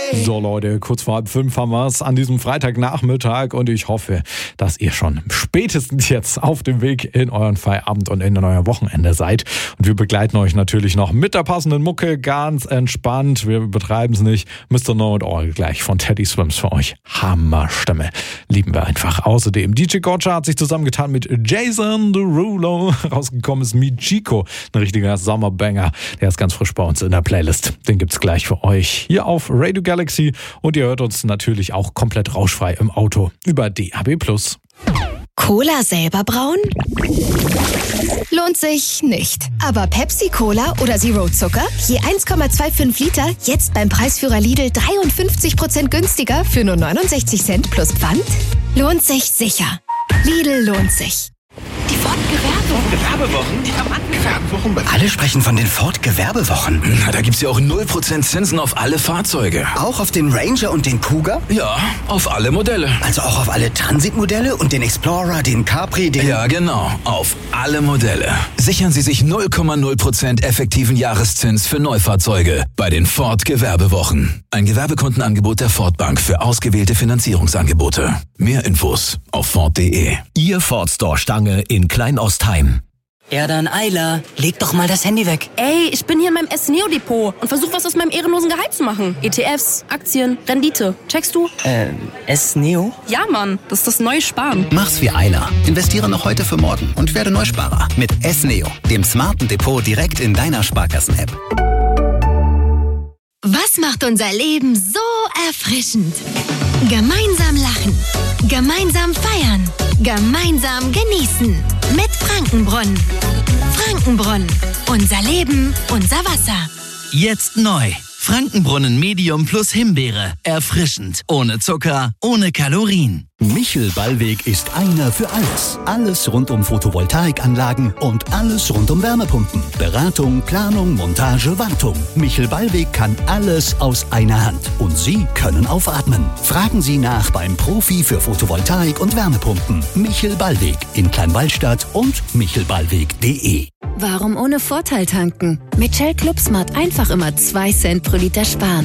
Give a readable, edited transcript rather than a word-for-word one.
So Leute, kurz vor 4:30 haben wir es an diesem Freitagnachmittag und ich hoffe, dass ihr schon spätestens jetzt auf dem Weg in euren Feierabend und in euer Wochenende seid. Und wir begleiten euch natürlich noch mit der passenden Mucke, ganz entspannt. Wir betreiben es nicht. Mr. Know It All gleich von Teddy Swims für euch. Hammerstimme. Lieben wir einfach. Außerdem, DJ Gotcha hat sich zusammengetan mit Jason Derulo. Rausgekommen ist Michiko. Ein richtiger Sommerbanger. Der ist ganz frisch bei uns in der Playlist. Den gibt's gleich für euch hier auf Radio Galaxy. Und ihr hört uns natürlich auch komplett rauschfrei im Auto über DAB+. Cola selber brauen? Lohnt sich nicht. Aber Pepsi-Cola oder Zero Zucker? Je 1,25 Liter, jetzt beim Preisführer Lidl 53% günstiger für nur 69 Cent plus Pfand? Lohnt sich sicher. Lidl lohnt sich. Die Ford-Gewerbewochen? Die Gewerbewochen? Alle sprechen von den Ford-Gewerbewochen. Na, da gibt's ja auch 0% Zinsen auf alle Fahrzeuge. Auch auf den Ranger und den Cougar? Ja, auf alle Modelle. Also auch auf alle Transitmodelle und den Explorer, den Capri, den... Ja, genau. Auf alle Modelle. Sichern Sie sich 0,0% effektiven Jahreszins für Neufahrzeuge bei den Ford-Gewerbewochen. Ein Gewerbekundenangebot der Ford Bank für ausgewählte Finanzierungsangebote. Mehr Infos auf Ford.de. Ihr Ford Store Stange in Kleinostheim. Ja, dann Ayla, leg doch mal das Handy weg. Ey, ich bin hier in meinem S-Neo-Depot und versuche was aus meinem ehrenlosen Gehalt zu machen. ETFs, Aktien, Rendite. Checkst du? S-Neo? Ja, Mann, das ist das neue Sparen. Mach's wie Ayla. Investiere noch heute für morgen und werde Neusparer. Mit S-Neo, dem smarten Depot direkt in deiner Sparkassen-App. Was macht unser Leben so erfrischend? Gemeinsam lachen, gemeinsam feiern, gemeinsam genießen. Mit Frankenbrunnen. Frankenbrunnen. Unser Leben, unser Wasser. Jetzt neu. Frankenbrunnen Medium plus Himbeere. Erfrischend. Ohne Zucker, ohne Kalorien. Michel Ballweg ist einer für alles. Alles rund um Photovoltaikanlagen und alles rund um Wärmepumpen. Beratung, Planung, Montage, Wartung. Michel Ballweg kann alles aus einer Hand. Und Sie können aufatmen. Fragen Sie nach beim Profi für Photovoltaik und Wärmepumpen. Michel Ballweg in Kleinwallstadt und michelballweg.de. Warum ohne Vorteil tanken? Mit Shell Club Smart einfach immer 2 Cent pro Liter sparen.